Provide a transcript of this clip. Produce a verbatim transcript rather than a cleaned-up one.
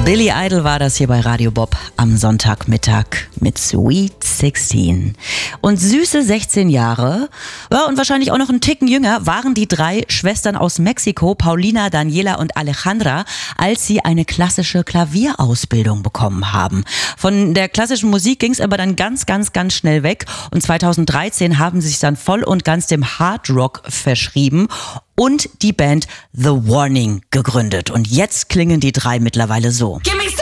Billy Idol war das hier bei Radio Bob am Sonntagmittag mit Sweet sechzehn. Und süße sechzehn Jahre, ja, und wahrscheinlich auch noch einen Ticken jünger, waren die drei Schwestern aus Mexiko, Paulina, Daniela und Alejandra, als sie eine klassische Klavierausbildung bekommen haben. Von der klassischen Musik ging es aber dann ganz, ganz, ganz schnell weg. Und zweitausenddreizehn haben sie sich dann voll und ganz dem Hard Rock verschrieben und die Band The Warning gegründet. Und jetzt klingen die drei mittlerweile so. Give me